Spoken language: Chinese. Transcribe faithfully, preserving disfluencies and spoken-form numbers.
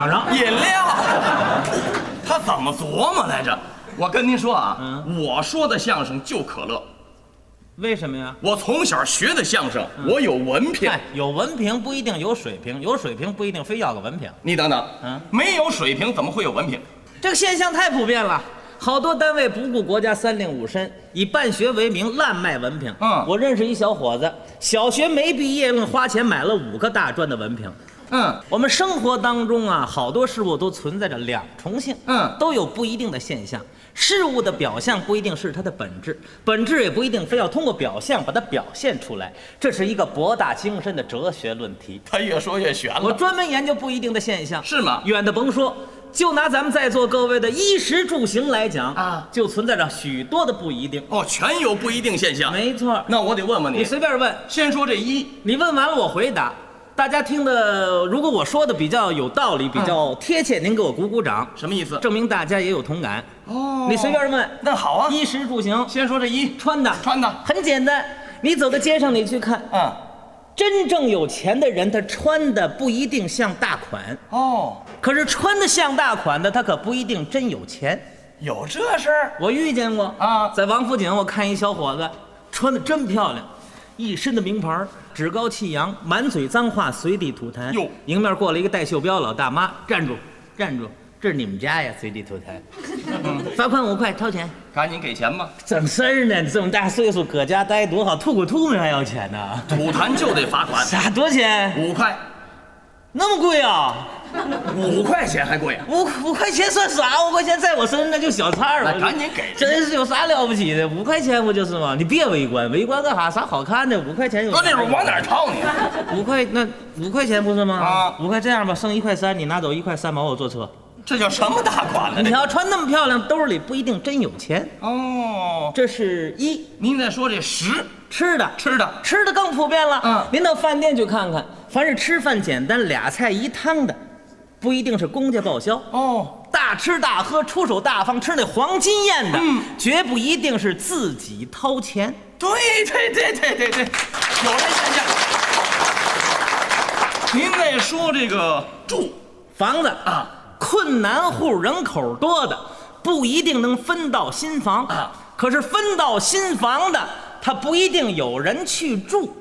上饮料，他怎么琢磨来着？我跟您说啊， 嗯我说的相声就可乐。 为什么呀？ 我从小学的相声，我有文凭。 嗨，有文凭不一定有水平，有水平不一定非要个文凭。 你等等， 嗯没有水平怎么会有文凭？ 这个现象太普遍了。好多单位不顾国家三令五申，以办学为名滥卖文凭。 嗯我认识一小伙子，小学没毕业，愣花钱买了五个大专的文凭。 嗯我们生活当中啊，好多事物都存在着两重性， 嗯都有不一定的现象。事物的表象不一定是它的本质，本质也不一定非要通过表象把它表现出来。这是一个博大精深的哲学论题。 他越说越玄了。 我专门研究不一定的现象， 是吗？ 远的甭说，就拿咱们在座各位的衣食住行来讲啊就存在着许多的不一定。 哦，全有不一定现象。 没错， 那我得问问你你， 随便问， 先说这一， 你问完了我回答。大家听的，如果我说的比较有道理、比较贴切，您给我鼓鼓掌， 什么意思？ 证明大家也有同感。 哦你随便问。 那好啊， 衣食住行， 先说这一， 穿的穿的， 很简单，你走到街上你去看， 嗯， 真正有钱的人他穿的不一定像大款， 哦， 可是穿的像大款的他可不一定真有钱。 有这事儿我遇见过啊在王府井我看一小伙子穿的真漂亮，一身的名牌，趾高气扬，满嘴脏话，随地吐痰。 哟迎面过来一个戴袖标老大妈，站住，站住，这是你们家呀，随地吐痰。罚款五块，掏钱。 赶紧给钱吧， 整事儿呢？你这么大岁数搁家待多好，吐个吐沫还要钱呢？ 吐痰就得罚款， 啥多少钱？ 五块， 那么贵啊？ 五块钱还贵啊？ 五五块钱算啥？五块钱在我身上那就小菜儿。 那赶紧给人家真是有啥了不起的？五块钱不就是吗？你别围观，围观干啥？啥好看的？五块钱有啥？ 哥，那会儿往哪儿掏你？ 五块那五块钱不是吗？ 啊五块这样吧，剩一块三，你拿走一块三毛，我坐车。 这叫什么大款呢？ 你要穿那么漂亮，兜里不一定真有钱。 哦， 这是一您再说这十， 吃的， 吃的， 吃的更普遍了。 嗯您到饭店去看看，凡是吃饭简单俩菜一汤的，不一定是公家报销。 哦， 大吃大喝、出手大方，吃那黄金宴的， 嗯绝不一定是自己掏钱。 对对对对对对，有这现象。您再说这个住房子啊， 困难户人口多的，不一定能分到新房啊， 可是分到新房的，他不一定有人去住。